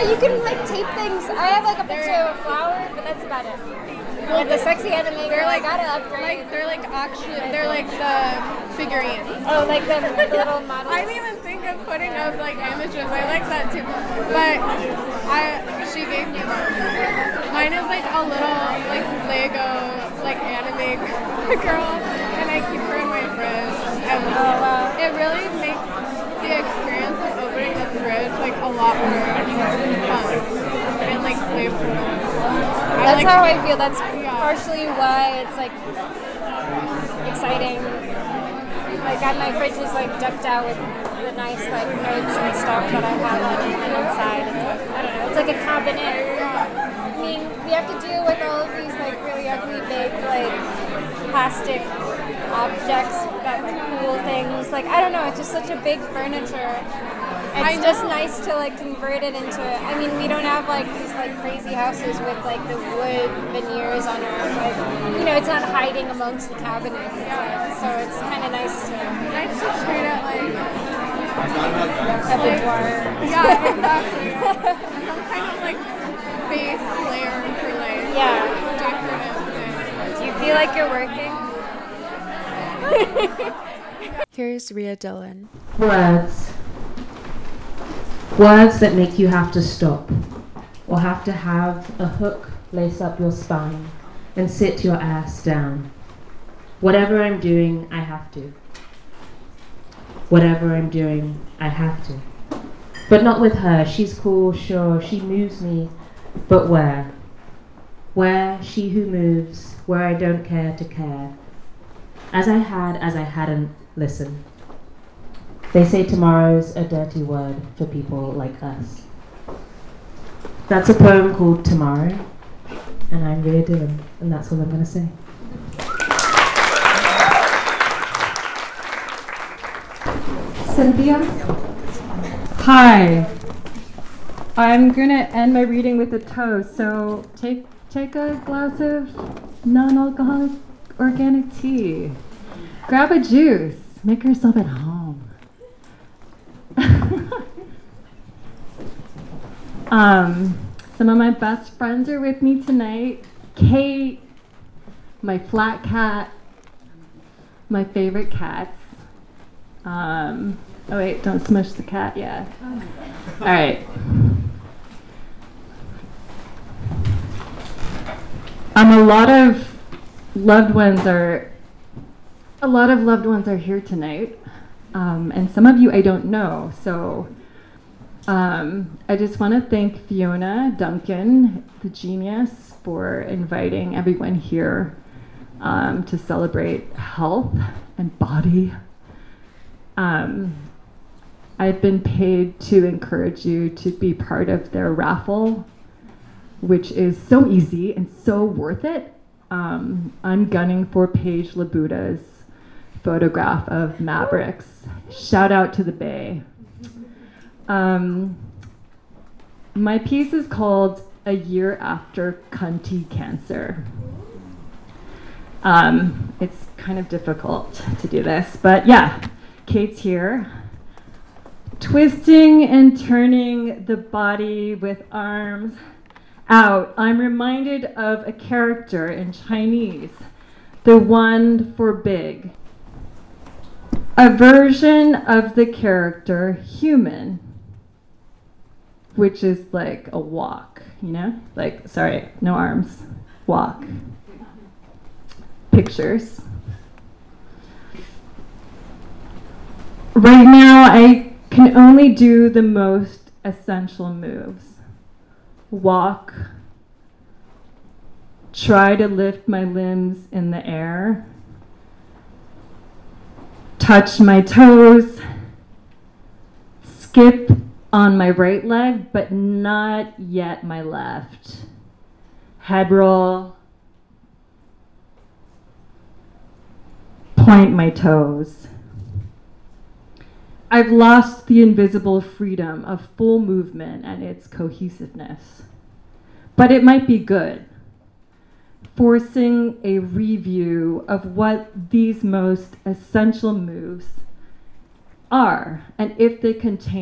you can like tape things. I have like a picture of a flower, but that's about it. Like the sexy anime girl, I gotta upgrade. They're like the figurines. Oh, like the little models. I didn't even think of putting up like images. I like that too. But she gave me one. Mine is like a little like Lego like anime girl, and I keep her in my fridge. And it really makes the experience of opening the fridge like a lot more fun and like playful. That's how I feel. That's partially why it's like exciting. Like my fridge is like decked out with the nice like notes and stuff that I have on the inside. It's like, I don't know. It's like a cabinet. I mean, we have to deal with all of these like really ugly big like plastic objects that like cool things. Like I don't know. It's just such a big furniture. It's just nice to like convert it into. I mean, we don't have like these like crazy houses with like the wood veneers on it. Like it's not hiding amongst the cabinets. So it's kind of nice to treat it like a boudoir. Yeah, exactly. Some kind of like base layer for like decorative things. Do you feel like you're working? Here's Ria Dillon. Words that make you have to stop, or have to have a hook lace up your spine and sit your ass down. Whatever I'm doing, I have to. Whatever I'm doing, I have to. But not with her. She's cool, sure, she moves me, but where? Where she who moves, where I don't care to care. As I hadn't, listen. They say tomorrow's a dirty word for people like us. That's a poem called Tomorrow, and I'm Ria Dillon, and that's all I'm going to say. Cynthia? Hi. I'm going to end my reading with a toast, so take a glass of non-alcoholic organic tea. Grab a juice. Make yourself at home. Some of my best friends are with me tonight. Kate, my flat cat, my favorite cats. Oh wait, don't smush the cat yet. All right. A lot of loved ones are here tonight. And some of you I don't know, so I just want to thank Fiona Duncan, the genius, for inviting everyone here to celebrate health and body. I've been paid to encourage you to be part of their raffle, which is so easy and so worth it. I'm gunning for Paige Labuda's photograph of Mavericks. Shout out to the Bay. My piece is called A Year After Cunty Cancer. It's kind of difficult to do this, but yeah, Kate's here. Twisting and turning the body with arms out, I'm reminded of a character in Chinese, the one for big. A version of the character human, which is like a walk, like, sorry, no arms, walk. Pictures. Right now, I can only do the most essential moves. Walk, try to lift my limbs in the air, touch my toes, skip on my right leg, but not yet my left. Head roll, point my toes. I've lost the invisible freedom of full movement and its cohesiveness, but it might be good, forcing a review of what these most essential moves are and if they contain